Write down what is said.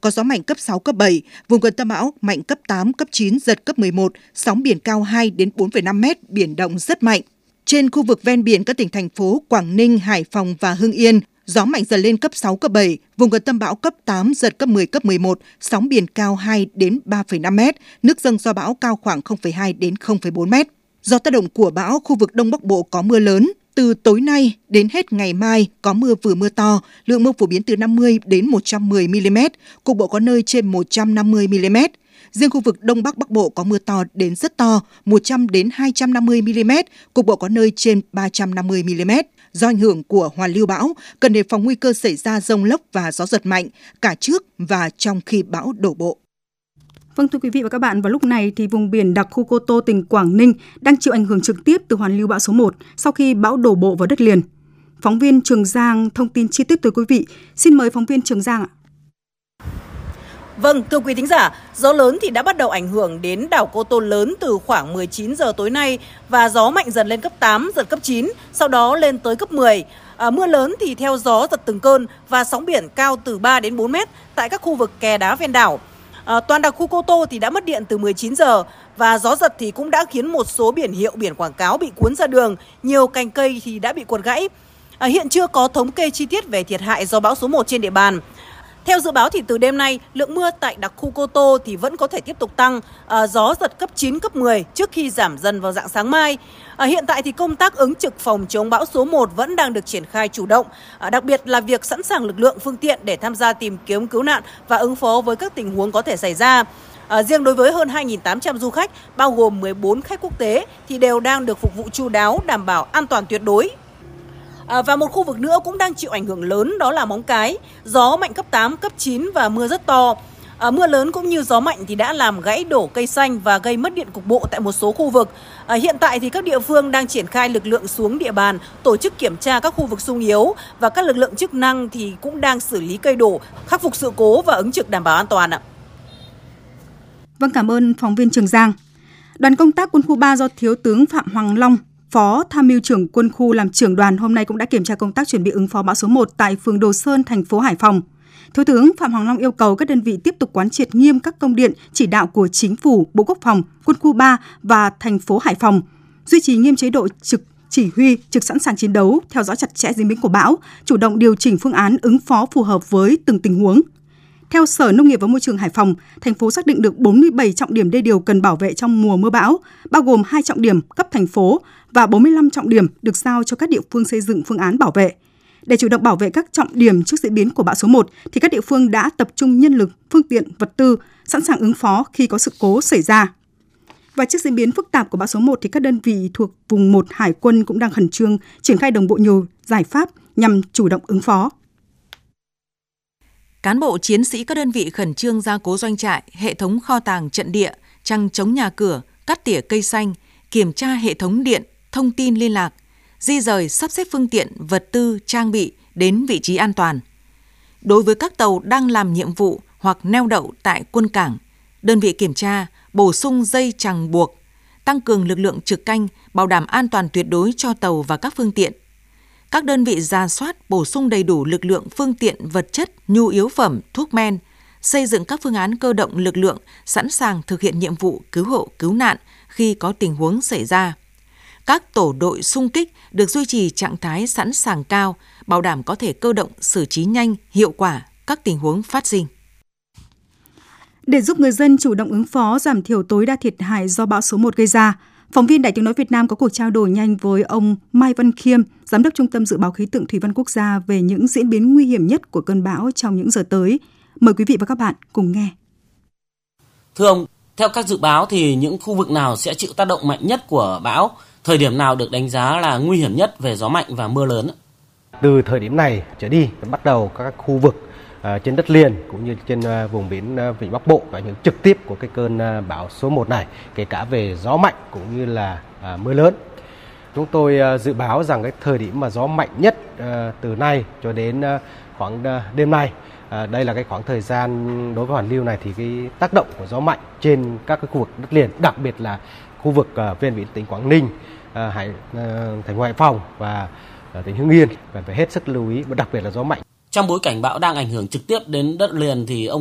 có gió mạnh cấp 6, cấp 7, vùng gần tâm bão mạnh cấp 8, cấp 9, giật cấp 11, sóng biển cao 2 đến 4,5 mét, biển động rất mạnh. Trên khu vực ven biển các tỉnh thành phố Quảng Ninh, Hải Phòng và Hưng Yên, gió mạnh dần lên cấp 6, cấp 7, vùng gần tâm bão cấp 8, giật cấp 10, cấp 11, sóng biển cao 2 đến 3,5 mét, nước dâng do bão cao khoảng 0,2 đến 0,4 mét. Do tác động của bão, khu vực Đông Bắc Bộ có mưa lớn. Từ tối nay đến hết ngày mai có mưa vừa mưa to, lượng mưa phổ biến từ 50 đến 110 mm, cục bộ có nơi trên 150 mm. Riêng khu vực Đông Bắc Bắc Bộ có mưa to đến rất to, 100 đến 250 mm, cục bộ có nơi trên 350 mm. Do ảnh hưởng của hoàn lưu bão, cần đề phòng nguy cơ xảy ra dông lốc và gió giật mạnh cả trước và trong khi bão đổ bộ. Vâng, thưa quý vị và các bạn, vào lúc này thì vùng biển đặc khu Cô Tô, tỉnh Quảng Ninh đang chịu ảnh hưởng trực tiếp từ hoàn lưu bão số 1 sau khi bão đổ bộ vào đất liền. Phóng viên Trường Giang thông tin chi tiết tới quý vị. Xin mời phóng viên Trường Giang ạ. Vâng, thưa quý thính giả, gió lớn thì đã bắt đầu ảnh hưởng đến đảo Cô Tô lớn từ khoảng 19 giờ tối nay và gió mạnh dần lên cấp 8, giật cấp 9, sau đó lên tới cấp 10. Mưa lớn thì theo gió giật từng cơn và sóng biển cao từ 3 đến 4 mét tại các khu vực kè đá ven đảo. Toàn đặc khu Cô Tô thì đã mất điện từ 19 giờ và gió giật thì cũng đã khiến một số biển hiệu, biển quảng cáo bị cuốn ra đường, nhiều cành cây thì đã bị quật gãy. Hiện chưa có thống kê chi tiết về thiệt hại do bão số 1 trên địa bàn. Theo dự báo thì từ đêm nay, lượng mưa tại đặc khu Cô Tô thì vẫn có thể tiếp tục tăng, gió giật cấp 9, cấp 10 trước khi giảm dần vào rạng sáng mai. Hiện tại thì công tác ứng trực phòng chống bão số 1 vẫn đang được triển khai chủ động, đặc biệt là việc sẵn sàng lực lượng, phương tiện để tham gia tìm kiếm cứu nạn và ứng phó với các tình huống có thể xảy ra. Riêng đối với hơn 2.800 du khách, bao gồm 14 khách quốc tế thì đều đang được phục vụ chu đáo, đảm bảo an toàn tuyệt đối. Và một khu vực nữa cũng đang chịu ảnh hưởng lớn đó là Móng Cái, gió mạnh cấp 8, cấp 9 và mưa rất to. Mưa lớn cũng như gió mạnh thì đã làm gãy đổ cây xanh và gây mất điện cục bộ tại một số khu vực. Hiện tại thì các địa phương đang triển khai lực lượng xuống địa bàn, tổ chức kiểm tra các khu vực xung yếu và các lực lượng chức năng thì cũng đang xử lý cây đổ, khắc phục sự cố và ứng trực đảm bảo an toàn ạ. Vâng, cảm ơn phóng viên Trường Giang. Đoàn công tác quân khu 3 do Thiếu tướng Phạm Hoàng Long, Phó Tham mưu trưởng quân khu làm trưởng đoàn hôm nay cũng đã kiểm tra công tác chuẩn bị ứng phó bão số 1 tại phường Đồ Sơn, thành phố Hải Phòng. Thiếu tướng Phạm Hoàng Long yêu cầu các đơn vị tiếp tục quán triệt nghiêm các công điện, chỉ đạo của Chính phủ, Bộ Quốc phòng, Quân khu 3 và thành phố Hải Phòng, duy trì nghiêm chế độ trực chỉ huy, trực sẵn sàng chiến đấu, theo dõi chặt chẽ diễn biến của bão, chủ động điều chỉnh phương án ứng phó phù hợp với từng tình huống. Theo Sở Nông nghiệp và Môi trường Hải Phòng, thành phố xác định được 47 trọng điểm đê điều cần bảo vệ trong mùa mưa bão, bao gồm 2 trọng điểm cấp thành phố và 45 trọng điểm được giao cho các địa phương xây dựng phương án bảo vệ. Để chủ động bảo vệ các trọng điểm trước diễn biến của bão số 1, thì các địa phương đã tập trung nhân lực, phương tiện, vật tư, sẵn sàng ứng phó khi có sự cố xảy ra. Và trước diễn biến phức tạp của bão số 1, thì các đơn vị thuộc vùng 1 Hải quân cũng đang khẩn trương triển khai đồng bộ nhiều giải pháp nhằm chủ động ứng phó. Cán bộ chiến sĩ các đơn vị khẩn trương gia cố doanh trại, hệ thống kho tàng trận địa, chằng chống nhà cửa, cắt tỉa cây xanh, kiểm tra hệ thống điện, thông tin liên lạc, di rời sắp xếp phương tiện, vật tư, trang bị đến vị trí an toàn. Đối với các tàu đang làm nhiệm vụ hoặc neo đậu tại quân cảng, đơn vị kiểm tra, bổ sung dây chằng buộc, tăng cường lực lượng trực canh, bảo đảm an toàn tuyệt đối cho tàu và các phương tiện. Các đơn vị rà soát, bổ sung đầy đủ lực lượng, phương tiện, vật chất, nhu yếu phẩm, thuốc men, xây dựng các phương án cơ động lực lượng sẵn sàng thực hiện nhiệm vụ cứu hộ, cứu nạn khi có tình huống xảy ra. Các tổ đội xung kích được duy trì trạng thái sẵn sàng cao, bảo đảm có thể cơ động xử trí nhanh, hiệu quả các tình huống phát sinh. Để giúp người dân chủ động ứng phó, giảm thiểu tối đa thiệt hại do bão số 1 gây ra, phóng viên Đài Tiếng nói Việt Nam có cuộc trao đổi nhanh với ông Mai Văn Khiêm, Giám đốc Trung tâm Dự báo Khí tượng Thủy văn Quốc gia về những diễn biến nguy hiểm nhất của cơn bão trong những giờ tới. Mời quý vị và các bạn cùng nghe. Thưa ông, theo các dự báo thì những khu vực nào sẽ chịu tác động mạnh nhất của bão? Thời điểm nào được đánh giá là nguy hiểm nhất về gió mạnh và mưa lớn? Từ thời điểm này trở đi, bắt đầu các khu vực trên đất liền cũng như trên vùng biển Vịnh Bắc Bộ và những trực tiếp của cái cơn bão số 1 này, kể cả về gió mạnh cũng như là mưa lớn. Chúng tôi dự báo rằng cái thời điểm mà gió mạnh nhất từ nay cho đến khoảng đêm nay, đây là cái khoảng thời gian đối với hoàn lưu này, thì cái tác động của gió mạnh trên các cái khu vực đất liền, đặc biệt là khu vực ven biển tỉnh Quảng Ninh, thành phố Hải Phòng và tỉnh Hưng Yên phải hết sức lưu ý, và đặc biệt là gió mạnh. Trong bối cảnh bão đang ảnh hưởng trực tiếp đến đất liền thì ông